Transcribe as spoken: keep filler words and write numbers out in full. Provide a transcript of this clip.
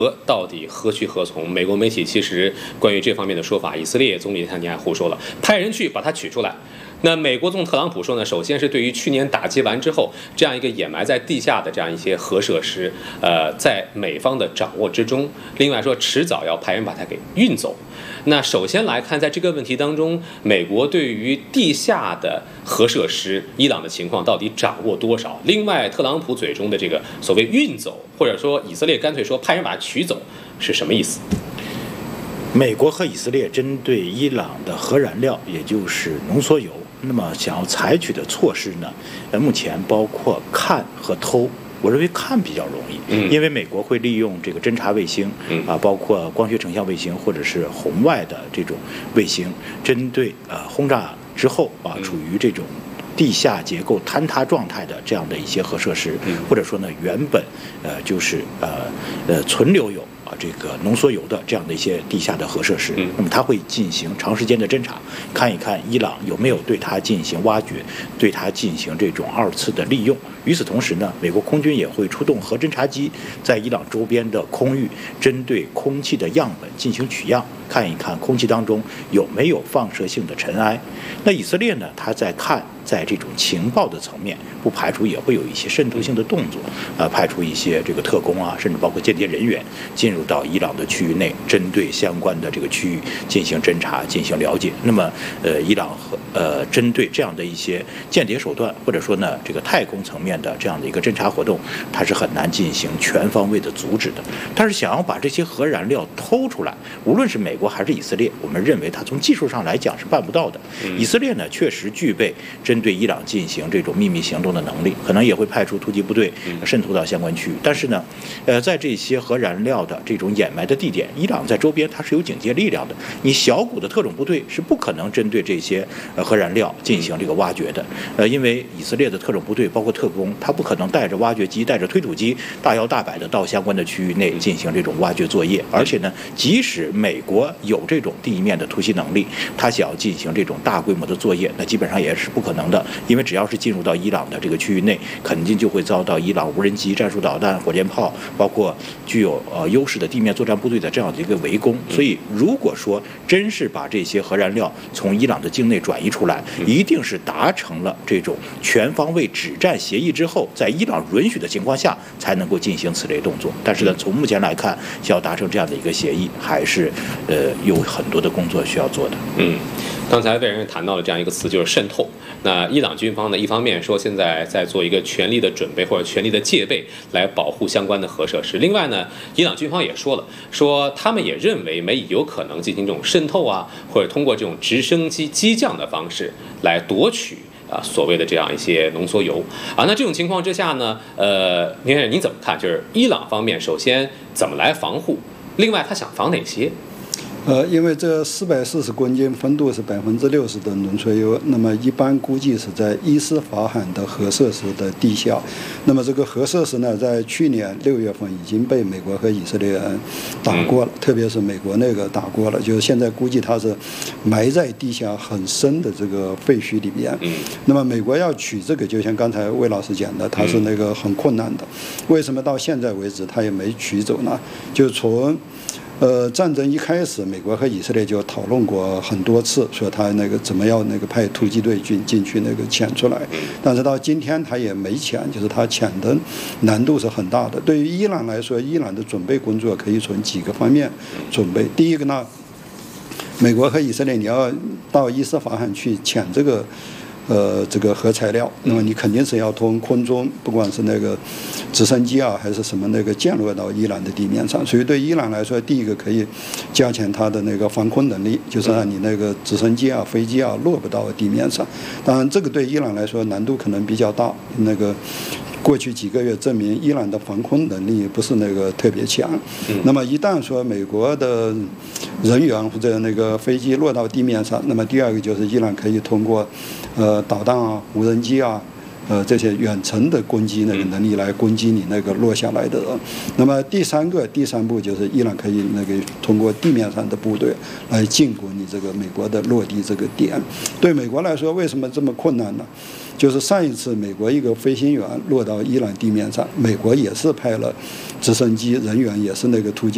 到底何去何从？美国媒体其实关于这方面的说法，以色列总理内塔尼亚胡说了，派人去把它取出来。那美国总统特朗普说呢，首先是对于去年打击完之后这样一个掩埋在地下的这样一些核设施，呃，在美方的掌握之中。另外说，迟早要派人把它给运走。那首先来看，在这个问题当中，美国对于地下的核设施，伊朗的情况到底掌握多少？另外，特朗普嘴中的这个所谓运走，或者说以色列干脆说派人把它取走，是什么意思？ 美国和以色列针对伊朗的核燃料，也就是浓缩铀，那么想要采取的措施呢，呃，目前包括看和偷。我认为看比较容易，因为美国会利用这个侦察卫星，啊，包括光学成像卫星或者是红外的这种卫星，针对呃轰炸之后啊，处于这种地下结构坍塌状态的这样的一些核设施，或者说呢原本呃就是呃呃存留有啊这个浓缩铀的这样的一些地下的核设施，那么它会进行长时间的侦查，看一看伊朗有没有对它进行挖掘，对它进行这种二次的利用。与此同时呢，美国空军也会出动核侦察机，在伊朗周边的空域针对空气的样本进行取样，看一看空气当中有没有放射性的尘埃。那以色列呢，它在看，在这种情报的层面，不排除也会有一些渗透性的动作，呃，派出一些这个特工啊，甚至包括间谍人员进入到伊朗的区域内，针对相关的这个区域进行侦查、进行了解。那么，呃，伊朗和呃针对这样的一些间谍手段，或者说呢，这个太空层面的这样的一个侦察活动，它是很难进行全方位的阻止的。但是想要把这些核燃料偷出来，无论是美国还是以色列，我们认为它从技术上来讲是办不到的。以色列呢，确实具备针对伊朗进行这种秘密行动的能力，可能也会派出突击部队渗透到相关区域。但是呢，呃，在这些核燃料的这种掩埋的地点，伊朗在周边它是有警戒力量的。你小股的特种部队是不可能针对这些呃核燃料进行这个挖掘的，呃，因为以色列的特种部队包括特工，他不可能带着挖掘机、带着推土机大摇大摆的到相关的区域内进行这种挖掘作业。而且呢，即使美国有这种地面的突袭能力，他想要进行这种大规模的作业，那基本上也是不可能的。因为只要是进入到伊朗的这个区域内，肯定就会遭到伊朗无人机、战术导弹、火箭炮，包括具有呃优势的地面作战部队的这样的一个围攻。所以，如果说真是把这些核燃料从伊朗的境内转移出来，一定是达成了这种全方位止战协议之后，在伊朗允许的情况下，才能够进行此类动作。但是呢，从目前来看，想要达成这样的一个协议，还是呃有很多的工作需要做的。 嗯。刚才魏人谈到了这样一个词，就是渗透。那伊朗军方呢，一方面说现在在做一个全力的准备或者全力的戒备，来保护相关的核设施。另外呢，伊朗军方也说了，说他们也认为美有可能进行这种渗透啊，或者通过这种直升机机降的方式来夺取啊所谓的这样一些浓缩铀啊。那这种情况之下呢，呃，您您怎么看？就是伊朗方面首先怎么来防护？另外他想防哪些？ 呃，因为这四百四十公斤分度是百分之六十的浓缩铀，那么一般估计是在伊斯法罕的核设施的地下。那么这个核设施呢，在去年六月份已经被美国和以色列打过了，特别是美国那个打过了，就是现在估计它是埋在地下很深的这个废墟里边。那么美国要取这个，就像刚才魏老师讲的，它是那个很困难的。为什么到现在为止它也没取走呢？就从呃，战争一开始，美国和以色列就讨论过很多次，说他那个怎么样那个派突击队进进去那个遣出来，但是到今天他也没遣，就是他遣的难度是很大的。对于伊朗来说，伊朗的准备工作可以从几个方面准备。第一个呢，美国和以色列你要到伊斯法罕去遣这个。呃，这个核材料，那么你肯定是要从空中，不管是那个直升机啊，还是什么那个降落到伊朗的地面上。所以对伊朗来说，第一个可以加强它的那个防空能力，就是让你那个直升机啊、飞机啊落不到地面上。当然，这个对伊朗来说难度可能比较大。那个过去几个月证明，伊朗的防空能力不是那个特别强。那么一旦说美国的人员或者那个飞机落到地面上，那么第二个就是伊朗可以通过呃导弹啊、无人机啊。呃，这些远程的攻击那个能力来攻击你那个落下来的人。那么第三个、第三步就是伊朗可以那个通过地面上的部队来进攻你这个美国的落地这个点。对美国来说，为什么这么困难呢？就是上一次美国一个飞行员落到伊朗地面上，美国也是派了直升机人员，也是那个突击。